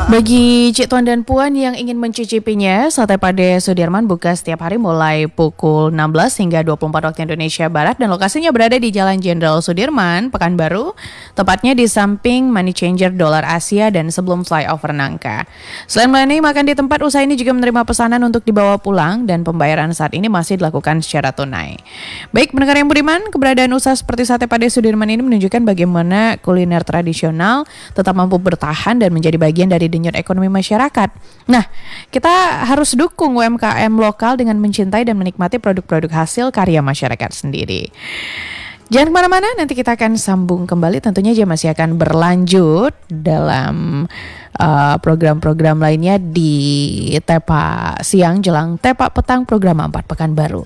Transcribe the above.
Bagi Cik Tuan dan Puan yang ingin mencicipinya, Sate Pade Sudirman buka setiap hari mulai pukul 16 hingga 24 waktu Indonesia Barat dan lokasinya berada di Jalan Jenderal Sudirman, Pekanbaru, tepatnya di samping Money Changer Dolar Asia dan sebelum flyover Nangka. Selain melayani makan di tempat, usaha ini juga menerima pesanan untuk dibawa pulang dan pembayaran saat ini masih dilakukan secara tunai. Baik, pendengar yang budiman, keberadaan usaha seperti Sate Pade Sudirman ini menunjukkan bagaimana kuliner tradisional tetap mampu bertahan dan menjadi bagian dari denyut ekonomi masyarakat. Nah, kita harus dukung UMKM lokal dengan mencintai dan menikmati produk-produk hasil karya masyarakat sendiri. Jangan kemana-mana, nanti kita akan sambung kembali. Tentunya dia masih akan berlanjut dalam program-program lainnya di Tepa Siang jelang Tepa Petang program 4 Pekanbaru.